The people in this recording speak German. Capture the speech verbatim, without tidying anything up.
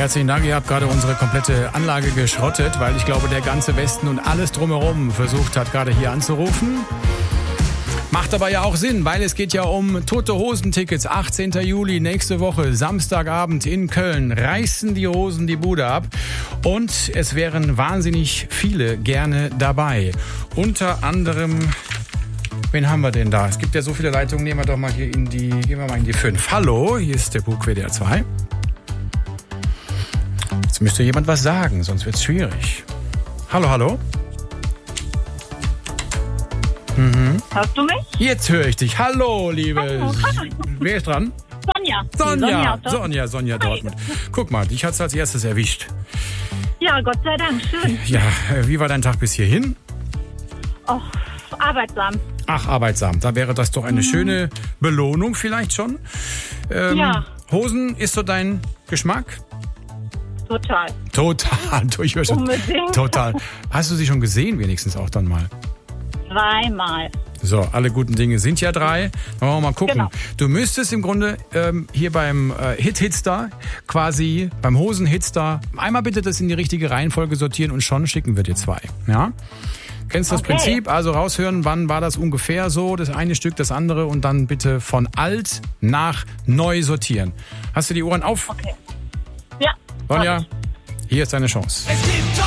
Herzlichen Dank, ihr habt gerade unsere komplette Anlage geschrottet, weil ich glaube, der ganze Westen und alles drumherum versucht hat, gerade hier anzurufen. Macht aber ja auch Sinn, weil es geht ja um Tote Hosen-Tickets. achtzehnten Juli, nächste Woche, Samstagabend in Köln. Reißen die Hosen die Bude ab. Und es wären wahnsinnig viele gerne dabei. Unter anderem, wen haben wir denn da? Es gibt ja so viele Leitungen, nehmen wir doch mal hier in die, gehen wir mal in die fünf. Hallo, hier ist der Bug W D R zwei. Jetzt müsste jemand was sagen, sonst wird es schwierig. Hallo, hallo. Mhm. Hörst du mich? Jetzt höre ich dich. Hallo, liebe. Hallo. Wer ist dran? Sonja. Sonja. Sonja, Sonja, Sonja Dortmund. Guck mal, dich hat's als erstes erwischt. Ja, Gott sei Dank, schön. Ja, wie war dein Tag bis hierhin? Oh, arbeitsam. Ach, arbeitsam. Da wäre das doch eine mhm. schöne Belohnung vielleicht schon. Ähm, ja. Hosen ist so dein Geschmack? Total. Total. Ich höre schon. Unbedingt. Total. Hast du sie schon gesehen wenigstens auch dann mal? Zweimal. So, alle guten Dinge sind ja drei. Dann wollen wir mal gucken. Genau. Du müsstest im Grunde ähm, hier beim äh, Hit Hitstar quasi, beim Hosen Hitstar, einmal bitte das in die richtige Reihenfolge sortieren und schon schicken wir dir zwei. Ja? Kennst du das Okay. Prinzip? Also raushören, wann war das ungefähr so, das eine Stück, das andere und dann bitte von alt nach neu sortieren. Hast du die Ohren auf? Okay. Ja. Sonja, hier ist deine Chance.